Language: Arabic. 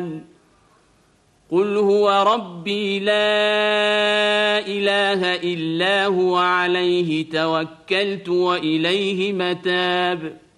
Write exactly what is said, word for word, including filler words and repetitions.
قل هو ربي لا إله إلا هو عليه توكلت وإليه متاب